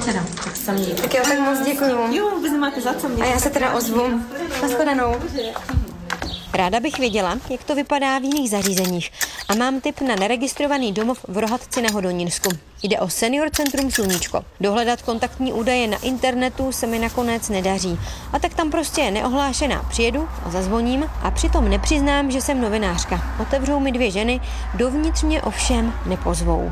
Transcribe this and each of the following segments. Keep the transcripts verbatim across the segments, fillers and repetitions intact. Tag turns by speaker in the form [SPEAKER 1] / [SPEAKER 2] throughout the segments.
[SPEAKER 1] teda. Tak se mi...
[SPEAKER 2] Tak jo, tak moc děkuju.
[SPEAKER 1] Jo, vůbec nemáte za co mě.
[SPEAKER 2] A já se teda ozvu. Nashledanou.
[SPEAKER 3] Ráda bych věděla, jak to vypadá v jiných zařízeních a mám tip na neregistrovaný domov v Rohatci na Hodonínsku. Jde o Senior Centrum Sluníčko. Dohledat kontaktní údaje na internetu se mi nakonec nedaří. A tak tam prostě je neohlášená. Přijedu a zazvoním a přitom nepřiznám, že jsem novinářka. Otevřou mi dvě ženy, dovnitř mě ovšem nepozvou.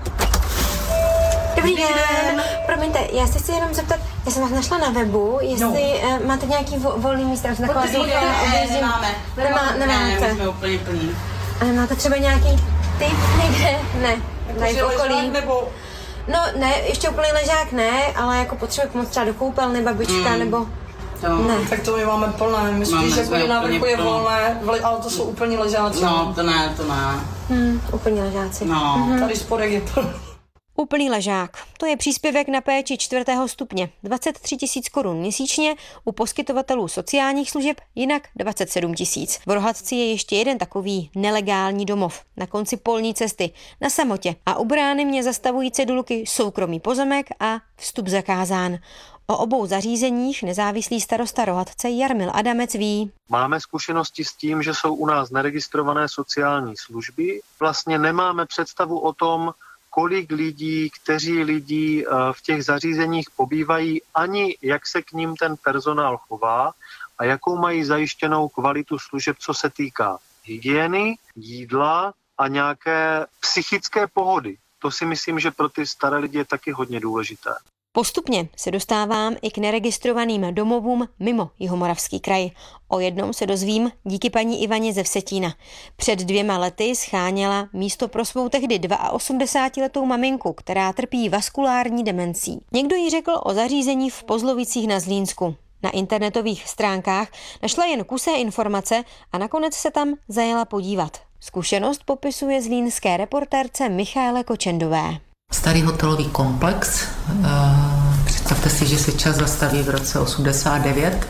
[SPEAKER 2] Dobrý den. Promiňte, já se chci jenom zeptat, já jsem vás našla na webu, jestli no. uh, máte nějaký vo, volný místa, jsem taková zvyklá, objezdím.
[SPEAKER 1] Nemáme.
[SPEAKER 2] Nemá, nemáte.
[SPEAKER 1] Ne, jsme úplně plní.
[SPEAKER 2] Ale máte třeba nějaký tip někde? Ne. Tady v okolí.
[SPEAKER 1] Nebo...
[SPEAKER 2] No ne, ještě úplný ležák ne, ale jako potřebuji pomoct třeba do koupelny, babička, mm. nebo...
[SPEAKER 4] No.
[SPEAKER 2] Ne.
[SPEAKER 4] Tak to my máme plné, myslím, že jako na vrchu je volné, ale to jsou úplně ležáci.
[SPEAKER 1] No, to ne, to ne.
[SPEAKER 2] Hmm, úplně ležáci.
[SPEAKER 1] No.
[SPEAKER 2] Mhm.
[SPEAKER 4] Tady spodek je plný.
[SPEAKER 3] Úplný ležák. To je příspěvek na péči čtvrtého stupně. dvacet tři tisíc korun měsíčně, u poskytovatelů sociálních služeb jinak dvacet sedm tisíc. V Rohatci je ještě jeden takový nelegální domov. Na konci polní cesty, na samotě. A u brány mě zastavují cedulky soukromý pozemek a vstup zakázán. O obou zařízeních nezávislý starosta Rohatce Jarmil Adamec ví.
[SPEAKER 5] Máme zkušenosti s tím, že jsou u nás neregistrované sociální služby. Vlastně nemáme představu o tom, kolik lidí, kteří lidí v těch zařízeních pobývají, ani jak se k ním ten personál chová a jakou mají zajištěnou kvalitu služeb, co se týká hygieny, jídla a nějaké psychické pohody. To si myslím, že pro ty staré lidi je taky hodně důležité.
[SPEAKER 3] Postupně se dostávám i k neregistrovaným domovům mimo Jihomoravský kraj. O jednom se dozvím díky paní Ivaně ze Vsetína. Před dvěma lety scháněla místo pro svou tehdy osmdesátiletou maminku, která trpí vaskulární demencí. Někdo jí řekl o zařízení v Pozlovicích na Zlínsku. Na internetových stránkách našla jen kusé informace a nakonec se tam zajela podívat. Zkušenost popisuje zlínské reportérce Michaele Kočendové.
[SPEAKER 6] Starý hotelový komplex. Představte si, že se čas zastaví v roce osmdesát devět.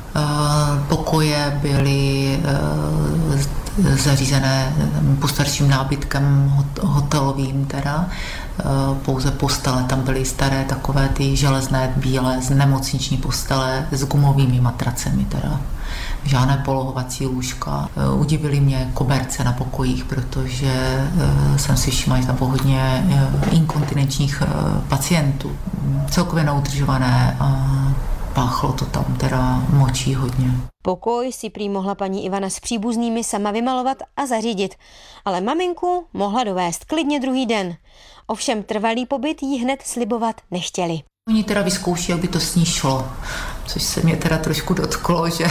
[SPEAKER 6] Pokoje byly zařízené postarším nábytkem hotelovým, teda pouze postele. Tam byly staré takové ty železné, bílé, nemocniční postele s gumovými matracemi, teda žádné polohovací lůžka. Udivily mě koberce na pokojích, protože jsem si všimla, že tam bylo hodně inkontinenčních pacientů. Celkově neudržované a páchlo to tam teda močí hodně.
[SPEAKER 3] Pokoj si prý mohla paní Ivana s příbuznými sama vymalovat a zařídit, ale maminku mohla dovést klidně druhý den. Ovšem trvalý pobyt jí hned slibovat nechtěli.
[SPEAKER 6] Oni teda vyzkouší, jak by to s ní šlo, což se mě teda trošku dotklo, že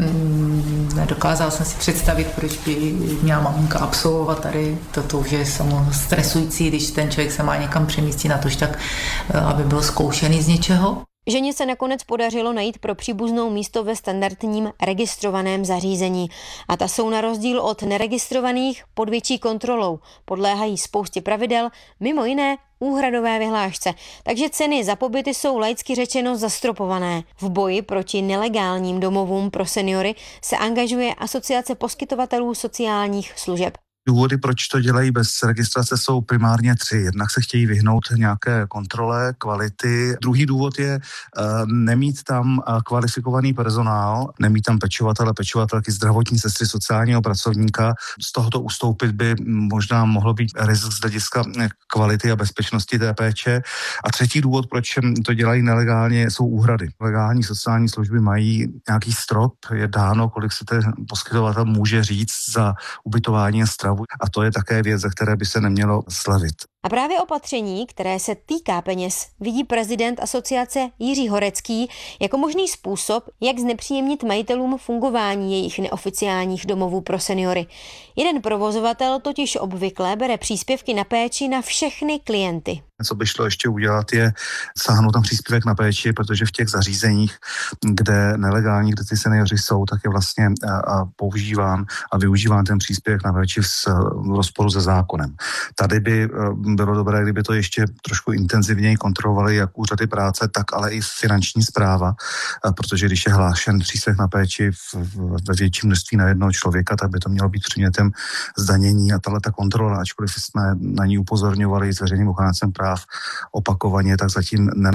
[SPEAKER 6] mm, nedokázala jsem si představit, proč by měla maminka absolvovat tady. Toto už je samo stresující, když ten člověk se má někam přemístit na to, tak aby byl zkoušený z něčeho.
[SPEAKER 3] Ženě se nakonec podařilo najít pro příbuznou místo ve standardním registrovaném zařízení. A ta jsou na rozdíl od neregistrovaných pod větší kontrolou. Podléhají spoustě pravidel, mimo jiné úhradové vyhlášce. Takže ceny za pobyty jsou laicky řečeno zastropované. V boji proti nelegálním domovům pro seniory se angažuje Asociace poskytovatelů sociálních služeb.
[SPEAKER 7] Důvody, proč to dělají bez registrace, jsou primárně tři. Jednak se chtějí vyhnout nějaké kontrole kvality. Druhý důvod je uh, nemít tam uh, kvalifikovaný personál, nemít tam pečovatele, pečovatelky, zdravotní sestry, sociálního pracovníka. Z tohoto ustoupit by možná mohlo být rizik z hlediska kvality a bezpečnosti té péče. A třetí důvod, proč to dělají nelegálně, jsou úhrady. Legální sociální služby mají nějaký strop, je dáno, kolik se ten poskytovatel může říct za ubytování a stravu. A to je také věc, za které by se nemělo slevit.
[SPEAKER 3] A právě opatření, které se týká peněz, vidí prezident asociace Jiří Horecký jako možný způsob, jak znepříjemnit majitelům fungování jejich neoficiálních domovů pro seniory. Jeden provozovatel totiž obvykle bere příspěvky na péči na všechny klienty.
[SPEAKER 7] Co by šlo ještě udělat, je sáhnout tam příspěvek na péči, protože v těch zařízeních, kde nelegální, kde ty seniori jsou, tak je vlastně a, a používán a využíván ten příspěvek na péči v, v rozporu se zákonem. Tady by bylo dobré, kdyby to ještě trošku intenzivněji kontrolovali jak úřady práce, tak ale i finanční správa, protože když je hlášen příspěvek na péči ve větším množství na jednoho člověka, tak by to mělo být předmětem zdanění a tato kontrola, ačkoliv jsme na ní upozorňovali s veřejným ochráncem práv opakovaně, tak zatím